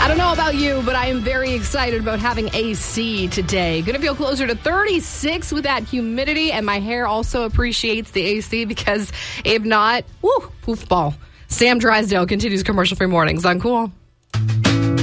I don't know about you, but I am very excited about having AC today. Going to feel closer to 36 with that humidity, and my hair also appreciates the AC because if not, woo, poofball. Sam Drysdale continues commercial-free mornings on Cool.